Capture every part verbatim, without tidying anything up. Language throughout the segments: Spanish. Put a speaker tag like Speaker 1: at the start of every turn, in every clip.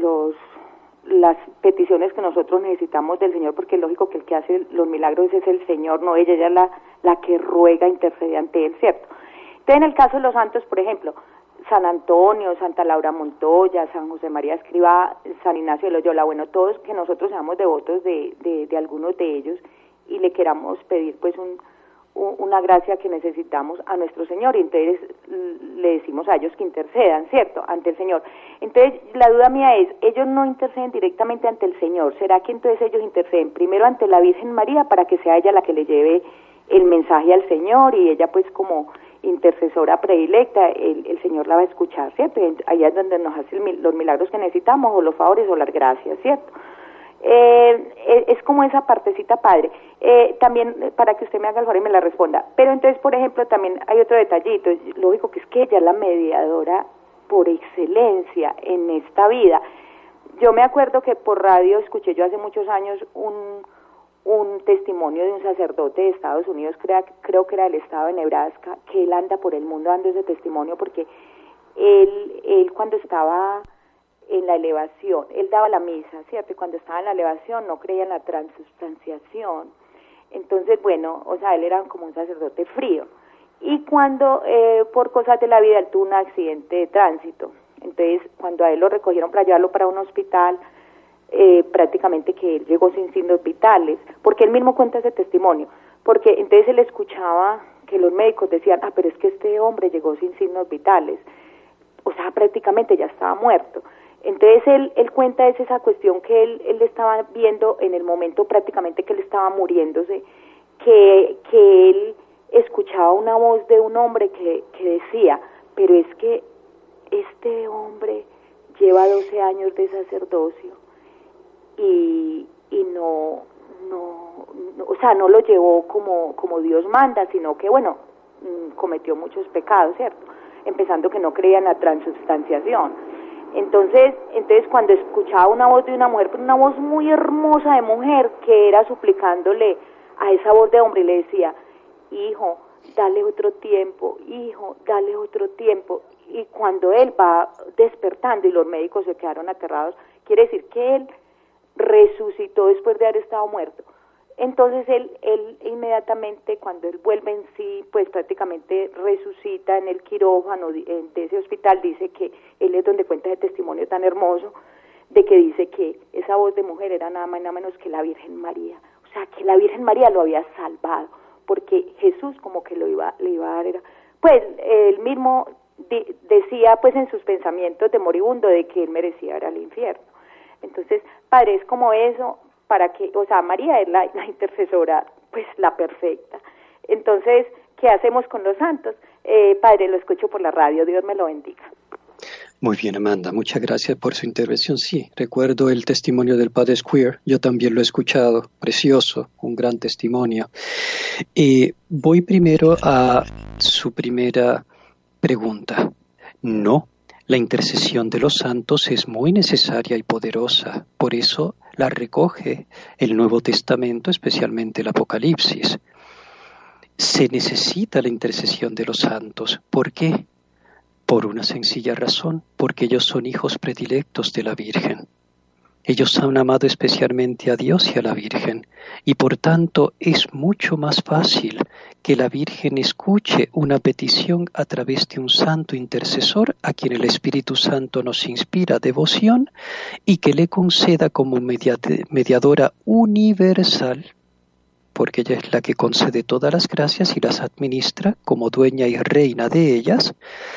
Speaker 1: los las peticiones que nosotros necesitamos del Señor, porque es lógico que el que hace los milagros es el Señor, no ella, ella es la, la que ruega, intercede ante Él, ¿cierto? Entonces, en el caso de los santos, por ejemplo, San Antonio, Santa Laura Montoya, San José María Escrivá, San Ignacio de Loyola, bueno, todos que nosotros seamos devotos de, de, de algunos de ellos y le queramos pedir pues un una gracia que necesitamos a nuestro Señor, y entonces le decimos a ellos que intercedan, ¿cierto?, ante el Señor. Entonces, la duda mía es, ellos no interceden directamente ante el Señor, ¿será que entonces ellos interceden primero ante la Virgen María para que sea ella la que le lleve el mensaje al Señor, y ella pues como intercesora predilecta, el, el Señor la va a escuchar, ¿cierto? Y ahí es donde nos hace el, los milagros que necesitamos, o los favores, o las gracias, ¿cierto? Eh, es como esa partecita, padre. Eh, también, para que usted me haga el favor y me la responda, pero entonces, por ejemplo, también hay otro detallito, es lógico que es que ella es la mediadora por excelencia en esta vida. Yo me acuerdo que por radio escuché yo hace muchos años un, un testimonio de un sacerdote de Estados Unidos, creo, creo que era del estado de Nebraska, que él anda por el mundo dando ese testimonio, porque él, él cuando estaba en la elevación, él daba la misa, ¿cierto? Y cuando estaba en la elevación no creía en la transubstanciación. Entonces, bueno, o sea, él era como un sacerdote frío. Y cuando, eh, por cosas de la vida, él tuvo un accidente de tránsito. Entonces, cuando a él lo recogieron para llevarlo para un hospital, eh, prácticamente que él llegó sin signos vitales, porque él mismo cuenta ese testimonio, porque entonces él escuchaba que los médicos decían, ah, pero es que este hombre llegó sin signos vitales, o sea, prácticamente ya estaba muerto. Entonces él, él cuenta es esa cuestión que él, él estaba viendo en el momento prácticamente que él estaba muriéndose, que, que él escuchaba una voz de un hombre que, que decía, pero es que este hombre lleva doce años de sacerdocio y, y no, no, no, o sea, no lo llevó como, como Dios manda, sino que, bueno, cometió muchos pecados, ¿cierto? Empezando que no creía en la transubstanciación. Entonces, entonces cuando escuchaba una voz de una mujer, pero una voz muy hermosa de mujer, que era suplicándole a esa voz de hombre, y le decía, hijo, dale otro tiempo, hijo, dale otro tiempo. Y cuando él va despertando y los médicos se quedaron aterrados, quiere decir que él resucitó después de haber estado muerto. Entonces él, él inmediatamente, cuando él vuelve en sí, pues prácticamente resucita en el quirófano de ese hospital, dice que él es donde cuenta ese testimonio tan hermoso, de que dice que esa voz de mujer era nada más y nada menos que la Virgen María. O sea, que la Virgen María lo había salvado, porque Jesús como que lo iba, le iba a dar, era, pues él mismo de, decía pues en sus pensamientos de moribundo de que él merecía ir al infierno. Entonces, padre, es como eso, para que, o sea, María es la, la intercesora, pues la perfecta. Entonces, ¿qué hacemos con los santos? Eh, padre, lo escucho por la radio, Dios me lo bendiga.
Speaker 2: Muy bien, Amanda, muchas gracias por su intervención. Sí, recuerdo el testimonio del padre Square, yo también lo he escuchado, precioso, un gran testimonio. Eh, voy primero a su primera pregunta. No, la intercesión de los santos es muy necesaria y poderosa, por eso la recoge el Nuevo Testamento, especialmente el Apocalipsis. Se necesita la intercesión de los santos. ¿Por qué? Por una sencilla razón, porque ellos son hijos predilectos de la Virgen. Ellos han amado especialmente a Dios y a la Virgen, y por tanto es mucho más fácil que la Virgen escuche una petición a través de un santo intercesor a quien el Espíritu Santo nos inspira devoción y que le conceda como mediadora universal, porque ella es la que concede todas las gracias y las administra como dueña y reina de ellas,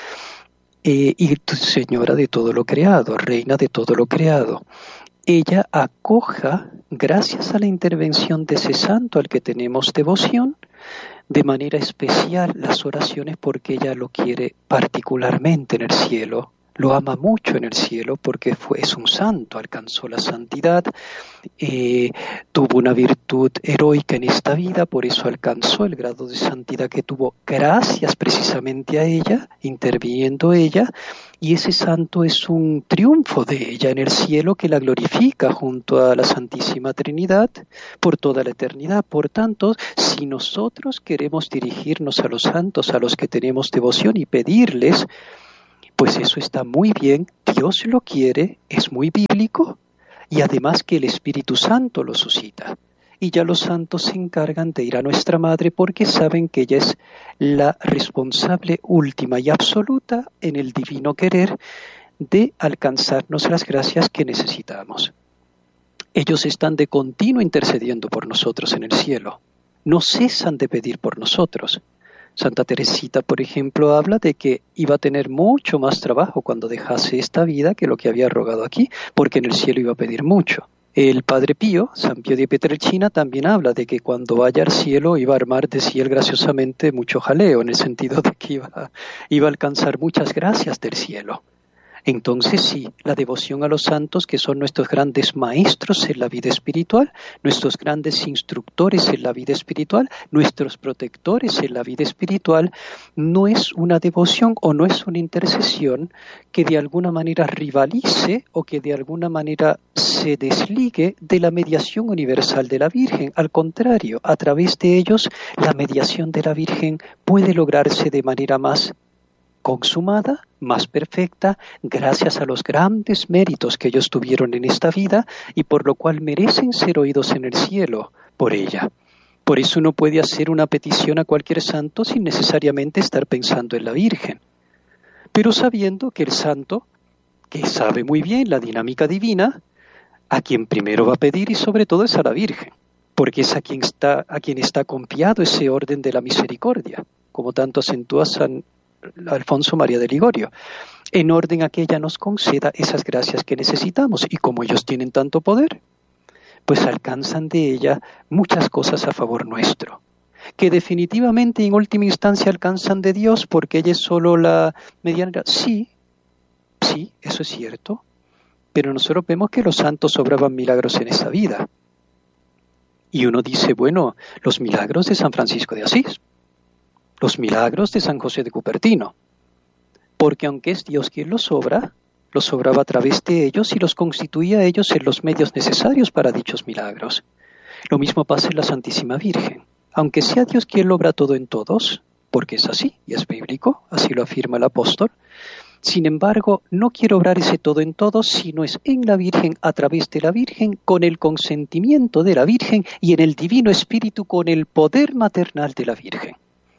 Speaker 2: eh, y señora de todo lo creado, reina de todo lo creado. Ella acoja, gracias a la intervención de ese santo al que tenemos devoción, de manera especial las oraciones porque ella lo quiere particularmente en el cielo, lo ama mucho en el cielo porque fue, es un santo, alcanzó la santidad, eh, tuvo una virtud heroica en esta vida, por eso alcanzó el grado de santidad que tuvo gracias precisamente a ella, interviniendo ella, y ese santo es un triunfo de ella en el cielo que la glorifica junto a la Santísima Trinidad por toda la eternidad. Por tanto, si nosotros queremos dirigirnos a los santos, a los que tenemos devoción y pedirles, Pues eso está muy bien, Dios lo quiere, es muy bíblico, y además que el Espíritu Santo lo suscita. Y ya los santos se encargan de ir a nuestra Madre porque saben que ella es la responsable última y absoluta en el divino querer de alcanzarnos las gracias que necesitamos. Ellos están de continuo intercediendo por nosotros en el cielo. No cesan de pedir por nosotros. Santa Teresita, por ejemplo, habla de que iba a tener mucho más trabajo cuando dejase esta vida que lo que había rogado aquí, porque en el cielo iba a pedir mucho. El Padre Pío, San Pío de Pietrelcina, también habla de que cuando vaya al cielo iba a armar de sí él graciosamente mucho jaleo, en el sentido de que iba, iba a alcanzar muchas gracias del cielo. Entonces sí, la devoción a los santos, que son nuestros grandes maestros en la vida espiritual, nuestros grandes instructores en la vida espiritual, nuestros protectores en la vida espiritual, no es una devoción o no es una intercesión que de alguna manera rivalice o que de alguna manera se desligue de la mediación universal de la Virgen. Al contrario, a través de ellos, la mediación de la Virgen puede lograrse de manera más consumada, más perfecta, gracias a los grandes méritos que ellos tuvieron en esta vida y por lo cual merecen ser oídos en el cielo por ella. Por eso uno puede hacer una petición a cualquier santo sin necesariamente estar pensando en la Virgen, pero sabiendo que el santo, que sabe muy bien la dinámica divina, a quien primero va a pedir y sobre todo es a la Virgen, porque es a quien está, a quien está confiado ese orden de la misericordia, como tanto acentúa San Alfonso María de Ligorio, en orden a que ella nos conceda esas gracias que necesitamos, y como ellos tienen tanto poder, pues alcanzan de ella muchas cosas a favor nuestro, que definitivamente en última instancia alcanzan de Dios porque ella es solo la medianera. Sí, sí, eso es cierto, pero nosotros vemos que los santos obraban milagros en esa vida, y uno dice, bueno, los milagros de San Francisco de Asís, los milagros de San José de Cupertino, porque aunque es Dios quien los obra, los obraba a través de ellos y los constituía a ellos en los medios necesarios para dichos milagros. Lo mismo pasa en la Santísima Virgen. Aunque sea Dios quien lo obra todo en todos, porque es así, y es bíblico, así lo afirma el apóstol, sin embargo, no quiere obrar ese todo en todos, sino es en la Virgen, a través de la Virgen, con el consentimiento de la Virgen y en el Divino Espíritu con el poder maternal de la Virgen.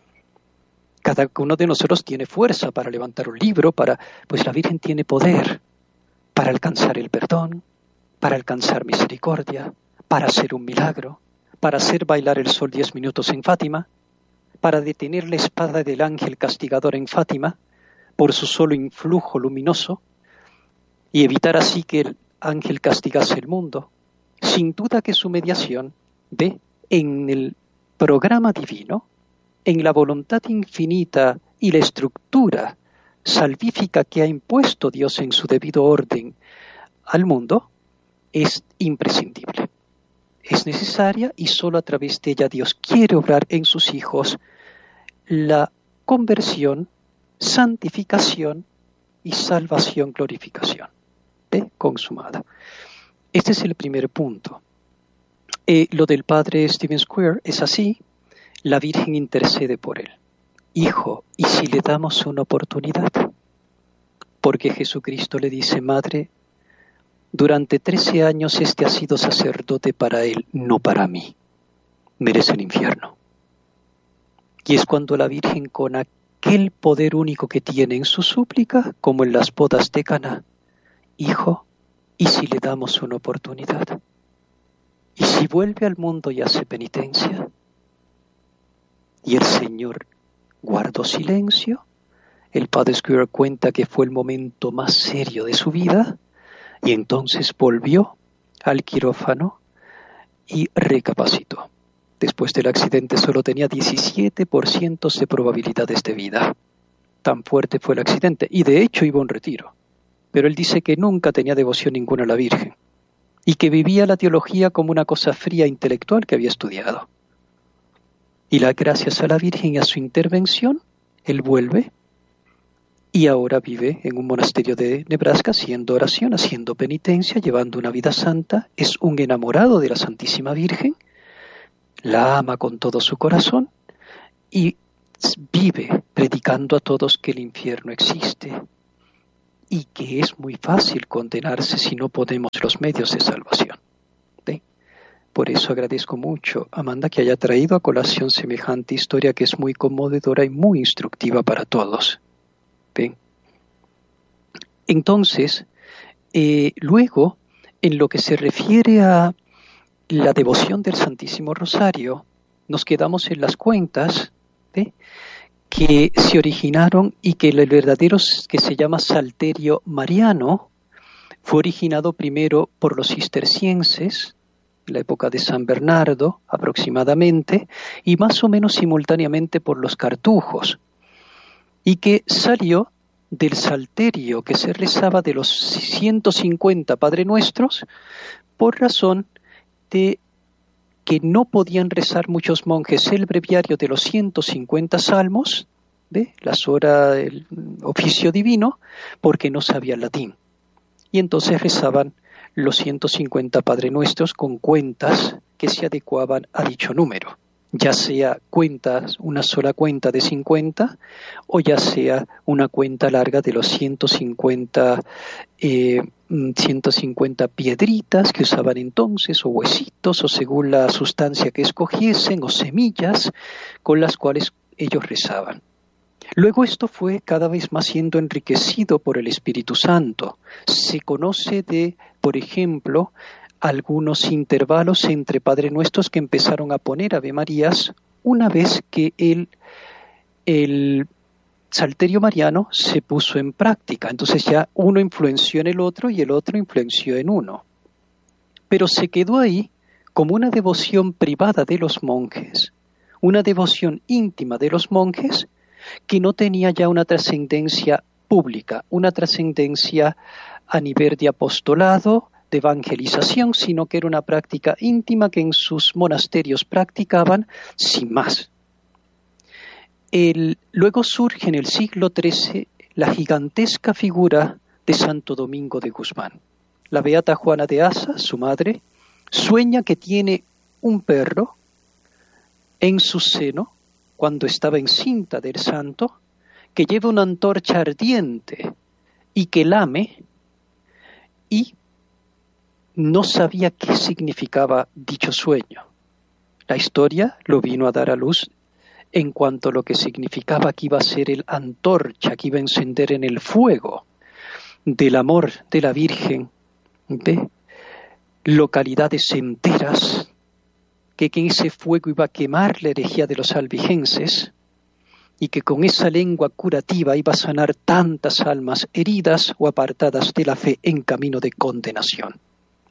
Speaker 2: Cada uno de nosotros tiene fuerza para levantar un libro, para, pues la Virgen tiene poder para alcanzar el perdón, para alcanzar misericordia, para hacer un milagro, para hacer bailar el sol diez minutos en Fátima, para detener la espada del ángel castigador en Fátima por su solo influjo luminoso y evitar así que el ángel castigase el mundo. Sin duda que su mediación ve en el programa divino, en la voluntad infinita y la estructura salvífica que ha impuesto Dios en su debido orden al mundo, es imprescindible. Es necesaria y solo a través de ella Dios quiere obrar en sus hijos la conversión, santificación y salvación, glorificación de consumada. Este es el primer punto. Eh, lo del padre Stephen Square es así. La Virgen intercede por él. Hijo, ¿y si le damos una oportunidad? Porque Jesucristo le dice, Madre, durante trece años este ha sido sacerdote para él, no para mí. Merece el infierno. Y es cuando la Virgen, con aquel poder único que tiene en su súplica, como en las bodas de Caná, Hijo, ¿y si le damos una oportunidad? ¿Y si vuelve al mundo y hace penitencia? Y el Señor guardó silencio. El padre Square cuenta que fue el momento más serio de su vida y entonces volvió al quirófano y recapacitó. Después del accidente solo tenía diecisiete por ciento de probabilidades de vida. Tan fuerte fue el accidente y de hecho iba a un retiro. Pero él dice que nunca tenía devoción ninguna a la Virgen y que vivía la teología como una cosa fría intelectual que había estudiado. Y la, gracias a la Virgen y a su intervención, él vuelve y ahora vive en un monasterio de Nebraska haciendo oración, haciendo penitencia, llevando una vida santa. Es un enamorado de la Santísima Virgen, la ama con todo su corazón y vive predicando a todos que el infierno existe y que es muy fácil condenarse si no ponemos los medios de salvación. ¿Sí? Por eso agradezco mucho, Amanda, que haya traído a colación semejante historia que es muy conmovedora y muy instructiva para todos. ¿Sí? Entonces, eh, luego, en lo que se refiere a la devoción del Santísimo Rosario, nos quedamos en las cuentas, ¿sí?, que se originaron y que el verdadero que se llama Salterio Mariano fue originado primero por los cistercienses, en la época de San Bernardo aproximadamente, y más o menos simultáneamente por los cartujos, y que salió del salterio que se rezaba de los ciento cincuenta Padre Nuestros por razón de que no podían rezar muchos monjes el breviario de los ciento cincuenta salmos, ¿ve?, las horas del oficio divino, porque no sabían latín. Y entonces rezaban los ciento cincuenta Padre Nuestros con cuentas que se adecuaban a dicho número, ya sea cuentas, una sola cuenta de cincuenta, o ya sea una cuenta larga de los ciento cincuenta eh, ciento cincuenta piedritas que usaban entonces, o huesitos, o según la sustancia que escogiesen, o semillas con las cuales ellos rezaban. Luego esto fue cada vez más siendo enriquecido por el Espíritu Santo. Se conoce de, por ejemplo, algunos intervalos entre Padre Nuestros que empezaron a poner Ave Marías una vez que el, el Salterio Mariano se puso en práctica. Entonces ya uno influenció en el otro y el otro influenció en uno. Pero se quedó ahí como una devoción privada de los monjes, una devoción íntima de los monjes que no tenía ya una trascendencia pública, una trascendencia a nivel de apostolado, de evangelización, sino que era una práctica íntima que en sus monasterios practicaban sin más. El, luego surge en el siglo trece la gigantesca figura de Santo Domingo de Guzmán. La beata Juana de Asa, su madre, sueña que tiene un perro en su seno cuando estaba encinta del santo, que lleva una antorcha ardiente y que lame, y no sabía qué significaba dicho sueño. La historia lo vino a dar a luz en cuanto a lo que significaba que iba a ser el antorcha, que iba a encender en el fuego del amor de la Virgen de localidades enteras, que en ese fuego iba a quemar la herejía de los albigenses y que con esa lengua curativa iba a sanar tantas almas heridas o apartadas de la fe en camino de condenación.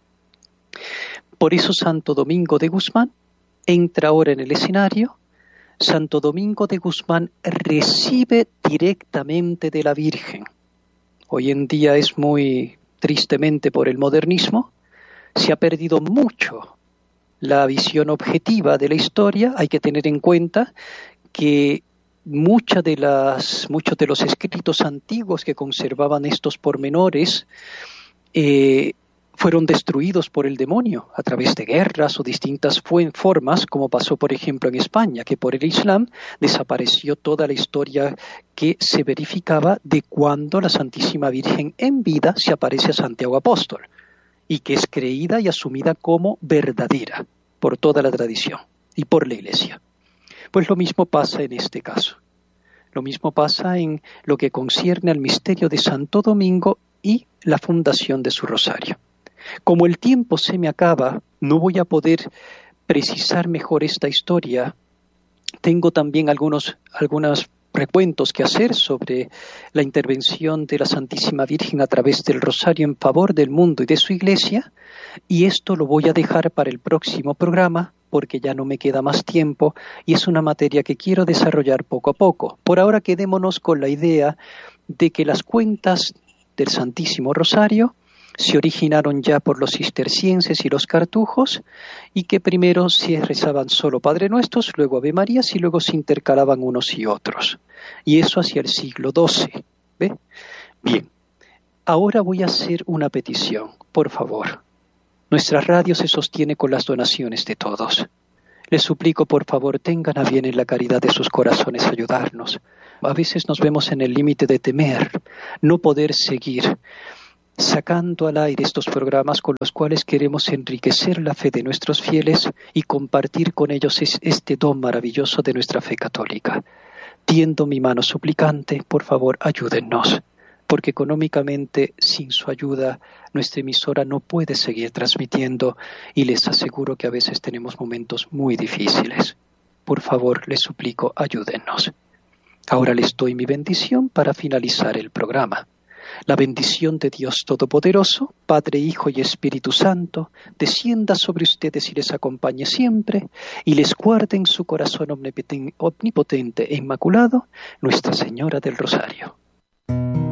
Speaker 2: Por eso Santo Domingo de Guzmán entra ahora en el escenario. Santo Domingo de Guzmán recibe directamente de la Virgen. Hoy en día es muy tristemente por el modernismo, se ha perdido mucho la visión objetiva de la historia. Hay que tener en cuenta que muchas de las, muchos de los escritos antiguos que conservaban estos pormenores eh, fueron destruidos por el demonio a través de guerras o distintas formas, como pasó por ejemplo en España, que por el Islam desapareció toda la historia que se verificaba de cuando la Santísima Virgen en vida se aparece a Santiago Apóstol y que es creída y asumida como verdadera por toda la tradición y por la Iglesia. Pues lo mismo pasa en este caso. Lo mismo pasa en lo que concierne al misterio de Santo Domingo y la fundación de su rosario. Como el tiempo se me acaba, no voy a poder precisar mejor esta historia. Tengo también algunos, algunos recuentos que hacer sobre la intervención de la Santísima Virgen a través del rosario en favor del mundo y de su Iglesia, y esto lo voy a dejar para el próximo programa porque ya no me queda más tiempo y es una materia que quiero desarrollar poco a poco. Por ahora quedémonos con la idea de que las cuentas del Santísimo Rosario se originaron ya por los cistercienses y los cartujos, y que primero se rezaban solo Padre Nuestros, luego Ave Marías, y luego se intercalaban unos y otros. Y eso hacia el siglo doce. ¿Ve? Bien, ahora voy a hacer una petición, por favor. Nuestra radio se sostiene con las donaciones de todos. Les suplico, por favor, tengan a bien en la caridad de sus corazones ayudarnos. A veces nos vemos en el límite de temer, no poder seguir sacando al aire estos programas con los cuales queremos enriquecer la fe de nuestros fieles y compartir con ellos este don maravilloso de nuestra fe católica. Tiendo mi mano suplicante, por favor, ayúdennos, porque económicamente, sin su ayuda, nuestra emisora no puede seguir transmitiendo y les aseguro que a veces tenemos momentos muy difíciles. Por favor, les suplico, ayúdennos. Ahora les doy mi bendición para finalizar el programa. La bendición de Dios Todopoderoso, Padre, Hijo y Espíritu Santo, descienda sobre ustedes y les acompañe siempre, y les guarde en su corazón omnipotente e inmaculado, Nuestra Señora del Rosario.